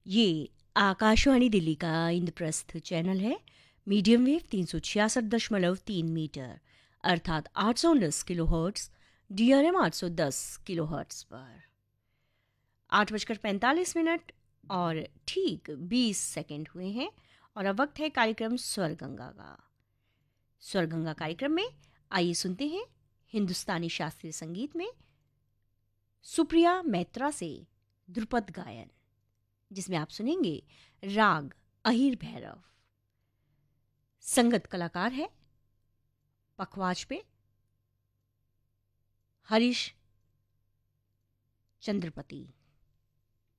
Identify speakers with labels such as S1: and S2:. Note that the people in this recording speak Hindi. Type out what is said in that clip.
S1: ये आकाशवाणी दिल्ली का इंद्रप्रस्थ चैनल है। मीडियम वेव 366.3 मीटर अर्थात 819 किलोहर्ट्ज़, DRM 810 किलोहर्ट्ज़ पर 8:45 और ठीक 20 सेकंड हुए हैं और अब वक्त है कार्यक्रम स्वरगंगा का। स्वरगंगा कार्यक्रम में आइए सुनते हैं हिंदुस्तानी शास्त्रीय संगीत में सुप्रिया मैत्रा से ध्रुपद गायन, जिसमें आप सुनेंगे राग अहिर भैरव। संगत कलाकार है पखवाज पे हरीश चंद्रपति।